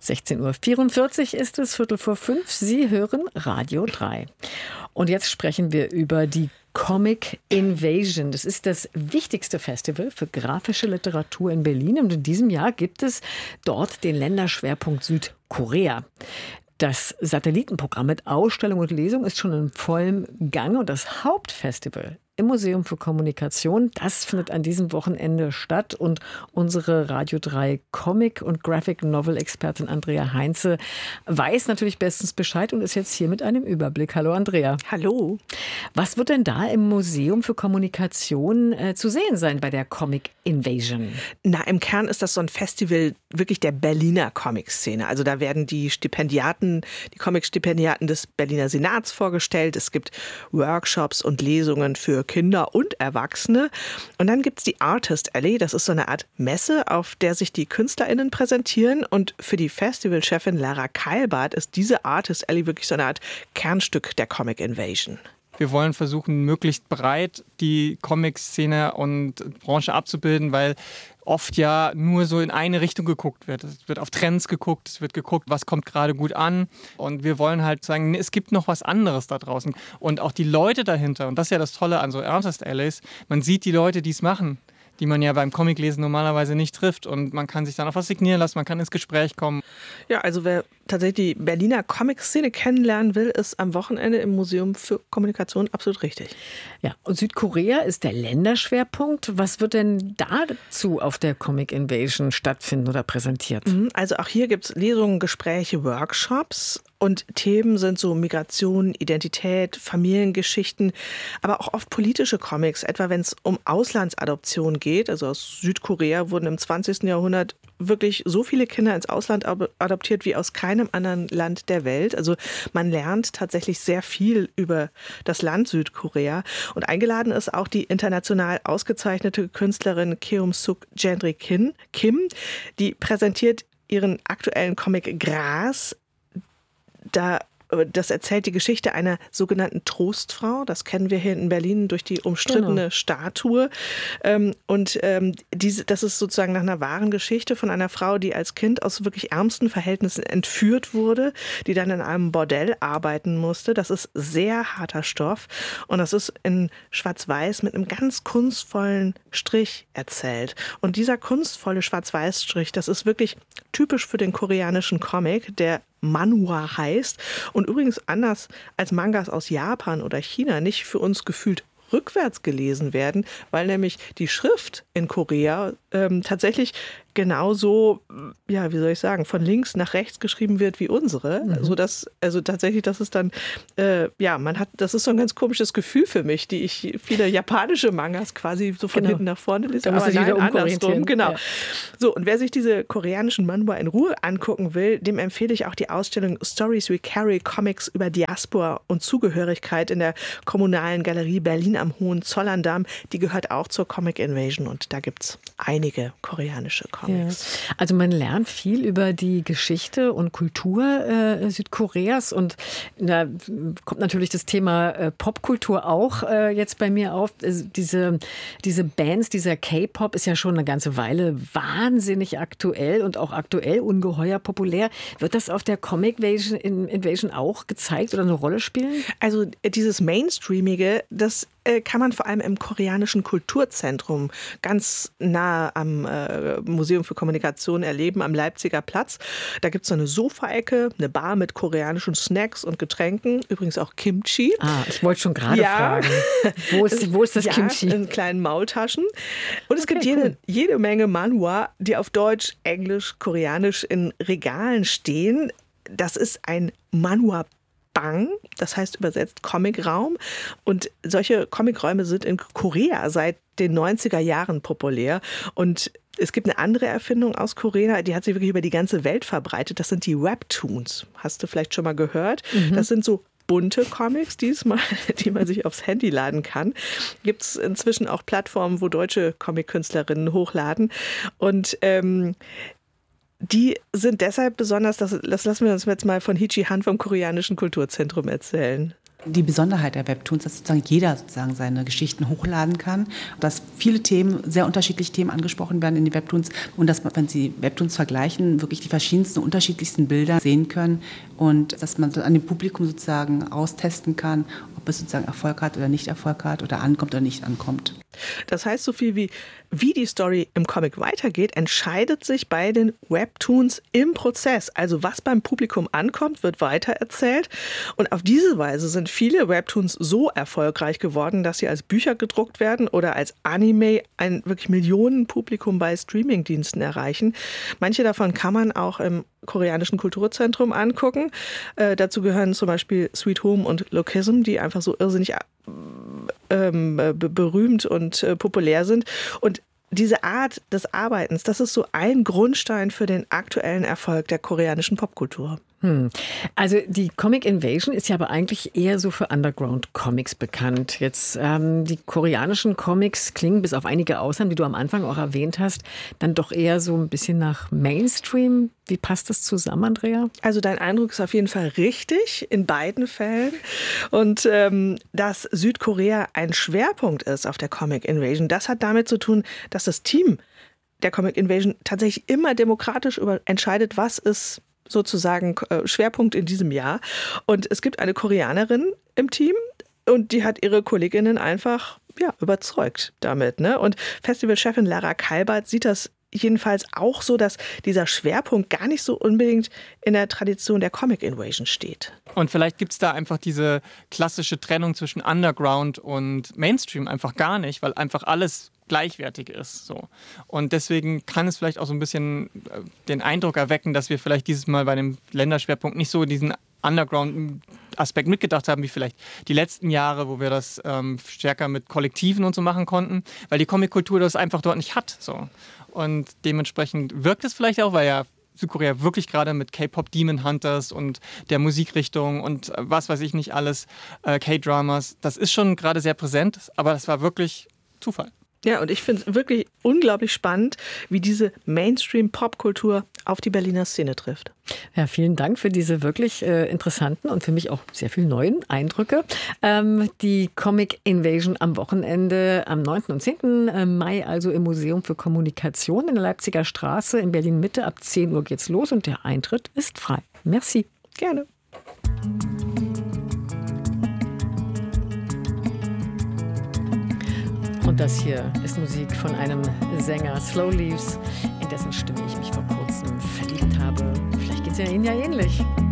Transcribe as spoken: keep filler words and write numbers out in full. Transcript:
sechzehn Uhr vierundvierzig ist es, Viertel vor fünf. Sie hören Radio drei. Und jetzt sprechen wir über die Comic Invasion. Das ist das wichtigste Festival für grafische Literatur in Berlin. Und in diesem Jahr gibt es dort den Länderschwerpunkt Südkorea. Das Satellitenprogramm mit Ausstellung und Lesung ist schon in vollem Gang. Und das Hauptfestival im Museum für Kommunikation, das findet an diesem Wochenende statt. Und unsere Radio drei Comic- und Graphic-Novel-Expertin Andrea Heinze weiß natürlich bestens Bescheid und ist jetzt hier mit einem Überblick. Hallo Andrea. Hallo. Was wird denn da im Museum für Kommunikation äh, zu sehen sein bei der Comic Invasion? Na, im Kern ist das so ein Festival wirklich der Berliner Comic-Szene. Also da werden die Stipendiaten, die Comic-Stipendiaten des Berliner Senats vorgestellt. Es gibt Workshops und Lesungen für Kinder und Erwachsene. Und dann gibt es die Artist Alley. Das ist so eine Art Messe, auf der sich die KünstlerInnen präsentieren. Und für die Festivalchefin Lara Keilbart ist diese Artist Alley wirklich so eine Art Kernstück der Comic Invasion. Wir wollen versuchen, möglichst breit die Comic-Szene und Branche abzubilden, weil oft ja nur so in eine Richtung geguckt wird. Es wird auf Trends geguckt, es wird geguckt, was kommt gerade gut an. Und wir wollen halt sagen, es gibt noch was anderes da draußen. Und auch die Leute dahinter, und das ist ja das Tolle an so Artist Alleys, man sieht die Leute, die es machen, die man ja beim Comiclesen normalerweise nicht trifft. Und man kann sich dann auf was signieren lassen, man kann ins Gespräch kommen. Ja, also wer tatsächlich die Berliner Comic-Szene kennenlernen will, ist am Wochenende im Museum für Kommunikation absolut richtig. Ja, und Südkorea ist der Länderschwerpunkt. Was wird denn dazu auf der Comic Invasion stattfinden oder präsentiert? Also auch hier gibt es Lesungen, Gespräche, Workshops. Und Themen sind so Migration, Identität, Familiengeschichten, aber auch oft politische Comics, etwa wenn es um Auslandsadoption geht. Also aus Südkorea wurden im zwanzigsten Jahrhundert wirklich so viele Kinder ins Ausland adoptiert wie aus keinem anderen Land der Welt. Also man lernt tatsächlich sehr viel über das Land Südkorea. Und eingeladen ist auch die international ausgezeichnete Künstlerin Keum-Suk Jendri-Kim. Kim, die präsentiert ihren aktuellen Comic Gras. Da, das erzählt die Geschichte einer sogenannten Trostfrau. Das kennen wir hier in Berlin durch die umstrittene genau. Statue. Und diese, das ist sozusagen nach einer wahren Geschichte von einer Frau, die als Kind aus wirklich ärmsten Verhältnissen entführt wurde, die dann in einem Bordell arbeiten musste. Das ist sehr harter Stoff und das ist in Schwarz-Weiß mit einem ganz kunstvollen Strich erzählt. Und dieser kunstvolle Schwarz-Weiß-Strich, das ist wirklich typisch für den koreanischen Comic, der Manhwa heißt und übrigens anders als Mangas aus Japan oder China nicht für uns gefühlt rückwärts gelesen werden, weil nämlich die Schrift in Korea ähm, tatsächlich genauso, ja, wie soll ich sagen, von links nach rechts geschrieben wird wie unsere. Mhm. Also, das, also tatsächlich, das ist dann, äh, ja, man hat, das ist so ein ganz komisches Gefühl für mich, die ich viele japanische Mangas quasi so von genau. hinten nach vorne lese. Da muss aber ich wieder nein, andersrum, genau. Ja. So, und wer sich diese koreanischen Manhwa in Ruhe angucken will, dem empfehle ich auch die Ausstellung Stories We Carry, Comics über Diaspora und Zugehörigkeit in der Kommunalen Galerie Berlin am Hohenzollern-Damm. Die gehört auch zur Comic Invasion und da gibt es einige koreanische Comics. Ja. Also man lernt viel über die Geschichte und Kultur äh, Südkoreas und da kommt natürlich das Thema äh, Popkultur auch äh, jetzt bei mir auf. Also diese, diese Bands, dieser K-Pop ist ja schon eine ganze Weile wahnsinnig aktuell und auch aktuell ungeheuer populär. Wird das auf der Comic Invasion, Invasion auch gezeigt oder eine Rolle spielen? Also dieses Mainstreamige, das kann man vor allem im koreanischen Kulturzentrum ganz nah am äh, Museum für Kommunikation erleben, am Leipziger Platz. Da gibt es so eine Sofaecke, eine Bar mit koreanischen Snacks und Getränken, übrigens auch Kimchi. Ah, ich wollte schon gerade ja. fragen, wo ist, wo ist das ja, Kimchi? In kleinen Maultaschen. Und es okay, gibt jede, cool. jede Menge Manhwa, die auf Deutsch, Englisch, Koreanisch in Regalen stehen. Das ist ein Manhwa Bang, das heißt übersetzt Comicraum. Und solche Comicräume sind in Korea seit den neunziger Jahren populär. Und es gibt eine andere Erfindung aus Korea, die hat sich wirklich über die ganze Welt verbreitet. Das sind die Webtoons. Hast du vielleicht schon mal gehört? Mhm. Das sind so bunte Comics diesmal, die man sich aufs Handy laden kann. Gibt es inzwischen auch Plattformen, wo deutsche Comic-Künstlerinnen hochladen. Und ähm, die sind deshalb besonders, das, das lassen wir uns jetzt mal von Hichi Han vom Koreanischen Kulturzentrum erzählen. Die Besonderheit der Webtoons, dass sozusagen jeder sozusagen seine Geschichten hochladen kann, dass viele Themen, sehr unterschiedliche Themen angesprochen werden in die Webtoons und dass man, wenn Sie Webtoons vergleichen, wirklich die verschiedensten, unterschiedlichsten Bilder sehen können und dass man an dem Publikum sozusagen austesten kann, ob es sozusagen Erfolg hat oder nicht Erfolg hat oder ankommt oder nicht ankommt. Das heißt, so viel wie, wie die Story im Comic weitergeht, entscheidet sich bei den Webtoons im Prozess. Also was beim Publikum ankommt, wird weitererzählt. Und auf diese Weise sind viele Webtoons so erfolgreich geworden, dass sie als Bücher gedruckt werden oder als Anime ein wirklich Millionenpublikum bei Streamingdiensten erreichen. Manche davon kann man auch im koreanischen Kulturzentrum angucken. Äh, dazu gehören zum Beispiel Sweet Home und Lookism, die einfach so irrsinnig ähm, be- berühmt und äh, populär sind. Und diese Art des Arbeitens, das ist so ein Grundstein für den aktuellen Erfolg der koreanischen Popkultur. Hm. Also die Comic Invasion ist ja aber eigentlich eher so für Underground-Comics bekannt. Jetzt ähm, die koreanischen Comics klingen bis auf einige Ausnahmen, die du am Anfang auch erwähnt hast, dann doch eher so ein bisschen nach Mainstream. Wie passt das zusammen, Andrea? Also dein Eindruck ist auf jeden Fall richtig in beiden Fällen. Und ähm, dass Südkorea ein Schwerpunkt ist auf der Comic Invasion, das hat damit zu tun, dass das Team der Comic Invasion tatsächlich immer demokratisch über entscheidet, was ist sozusagen Schwerpunkt in diesem Jahr. Und es gibt eine Koreanerin im Team und die hat ihre Kolleginnen einfach ja, überzeugt damit. Ne? Und Festivalchefin Lara Kalbert sieht das jedenfalls auch so, dass dieser Schwerpunkt gar nicht so unbedingt in der Tradition der Comic Invasion steht. Und vielleicht gibt es da einfach diese klassische Trennung zwischen Underground und Mainstream einfach gar nicht, weil einfach alles gleichwertig ist. So. Und deswegen kann es vielleicht auch so ein bisschen den Eindruck erwecken, dass wir vielleicht dieses Mal bei dem Länderschwerpunkt nicht so diesen Underground-Aspekt mitgedacht haben, wie vielleicht die letzten Jahre, wo wir das ähm, stärker mit Kollektiven und so machen konnten, weil die Comic-Kultur das einfach dort nicht hat. So. Und dementsprechend wirkt es vielleicht auch, weil ja Südkorea wirklich gerade mit K-Pop Demon Hunters und der Musikrichtung und was weiß ich nicht alles, äh, K-Dramas, das ist schon gerade sehr präsent, aber das war wirklich Zufall. Ja, und ich finde es wirklich unglaublich spannend, wie diese Mainstream-Popkultur auf die Berliner Szene trifft. Ja, vielen Dank für diese wirklich äh, interessanten und für mich auch sehr viel neuen Eindrücke. Ähm, die Comic Invasion am Wochenende am neunten und zehnten Mai, also im Museum für Kommunikation in der Leipziger Straße in Berlin-Mitte. Ab zehn Uhr geht's los und der Eintritt ist frei. Merci. Gerne. Und das hier ist Musik von einem Sänger, Slow Leaves, in dessen Stimme ich mich vor kurzem verliebt habe. Vielleicht geht es ja Ihnen ja ähnlich.